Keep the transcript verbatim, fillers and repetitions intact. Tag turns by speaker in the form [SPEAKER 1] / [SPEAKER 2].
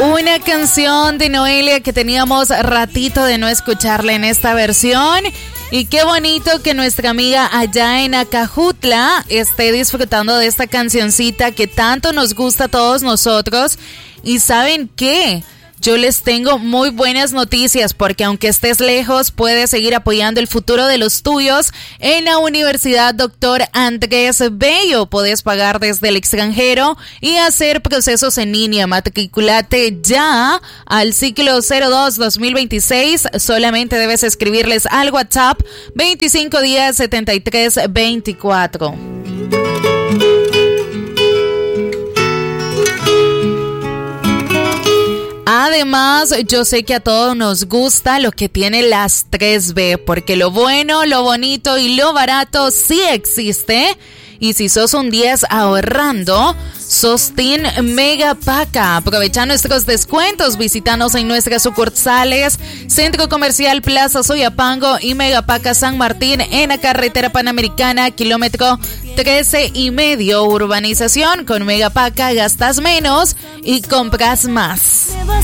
[SPEAKER 1] Una canción de Noelia que teníamos ratito de no escucharla en esta versión. Y qué bonito que nuestra amiga allá en Acajutla esté disfrutando de esta cancioncita que tanto nos gusta a todos nosotros. ¿Y saben qué? Yo les tengo muy buenas noticias porque aunque estés lejos, puedes seguir apoyando el futuro de los tuyos en la Universidad Doctor Andrés Bello. Puedes pagar desde el extranjero y hacer procesos en línea. Matriculate ya al ciclo cero dos dos mil veintiséis. Solamente debes escribirles al WhatsApp veinticinco diez setenta y tres veinticuatro. Además, yo sé que a todos nos gusta lo que tiene las tres B, porque lo bueno, lo bonito y lo barato sí existe. Y si sos un diez ahorrando, sos Team Megapaca. Aprovecha nuestros descuentos, visítanos en nuestras sucursales Centro Comercial Plaza Soyapango y Megapaca San Martín en la carretera panamericana, kilómetro trece y medio, urbanización. Con Megapaca gastas menos y compras más.